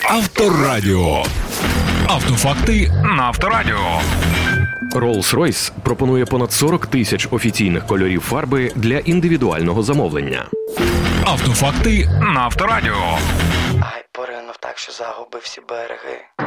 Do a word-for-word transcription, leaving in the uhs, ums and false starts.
Авторадіо. Автофакти на Авторадіо. Rolls-Royce пропонує понад сорок тисяч офіційних кольорів фарби для індивідуального замовлення. Автофакти на Авторадіо. Ай, поринув так, що загубив всі береги.